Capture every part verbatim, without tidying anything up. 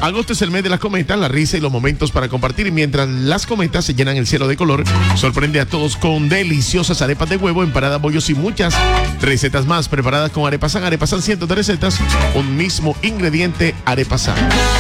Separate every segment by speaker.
Speaker 1: Agosto es el mes de las cometas, la risa y los momentos para compartir. Y mientras las cometas se llenan el cielo de color, sorprende a todos con deliciosas arepas de huevo, empanadas, bollos y muchas recetas más preparadas con Arepasan. Arepasan, cientos de recetas, un mismo ingrediente, Arepasan.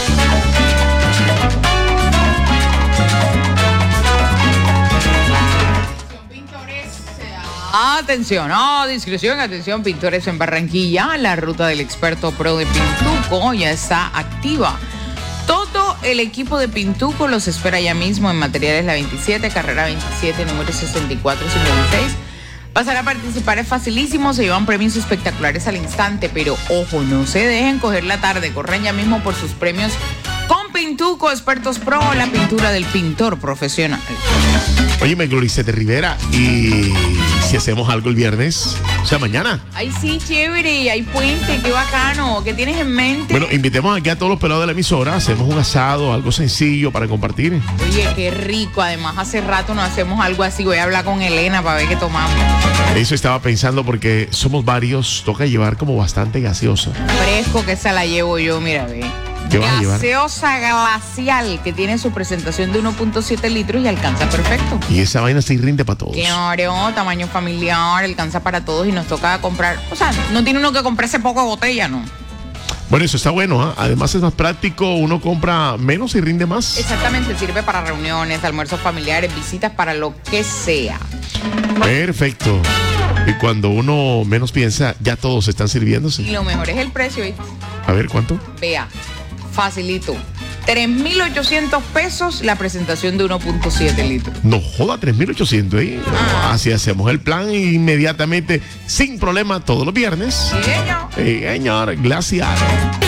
Speaker 2: Atención, oh, discreción, atención, pintores en Barranquilla. La ruta del experto pro de Pintuco ya está activa. Todo el equipo de Pintuco los espera ya mismo en Materiales La veintisiete, carrera veintisiete, número sesenta y cuatro cincuenta y seis. Pasar a participar es facilísimo, se llevan premios espectaculares al instante, pero ojo, no se dejen coger la tarde, corren ya mismo por sus premios con Pintuco, expertos pro, la pintura del pintor profesional.
Speaker 1: Óyeme, Gloricete Rivera, y si hacemos algo el viernes, o sea, mañana.
Speaker 2: Ay, sí, chévere, hay puente, qué bacano, ¿qué tienes en mente?
Speaker 1: Bueno, invitemos aquí a todos los pelados de la emisora, hacemos un asado, algo sencillo para compartir.
Speaker 2: Oye, qué rico, además hace rato no hacemos algo así, voy a hablar con Elena para ver qué tomamos.
Speaker 1: Eso estaba pensando porque somos varios, toca llevar como bastante gaseosa.
Speaker 2: Fresco, que esa la llevo yo, mira, ve.
Speaker 1: ¿Qué vas a llevar?
Speaker 2: Gaseosa glacial, que tiene su presentación de uno punto siete litros y alcanza perfecto.
Speaker 1: Y esa vaina se rinde para todos.
Speaker 2: Claro, tamaño familiar, alcanza para todos y nos toca comprar, o sea, no tiene uno que comprarse poco de botella, ¿no?
Speaker 1: Bueno, eso está bueno, ¿eh? Además es más práctico, uno compra menos y rinde más.
Speaker 2: Exactamente, sirve para reuniones, almuerzos familiares, visitas, para lo que sea.
Speaker 1: Perfecto. Y cuando uno menos piensa, ya todos están sirviéndose.
Speaker 2: Y lo mejor es el precio, ¿viste?
Speaker 1: A ver, ¿cuánto?
Speaker 2: Vea, facilito. tres mil ochocientos pesos la presentación de uno punto siete litros.
Speaker 1: No joda, tres mil ochocientos, ¿eh? Ah. Así hacemos el plan inmediatamente, sin problema, todos los viernes.
Speaker 2: Sí, señor.
Speaker 1: Sí, señor, glacial.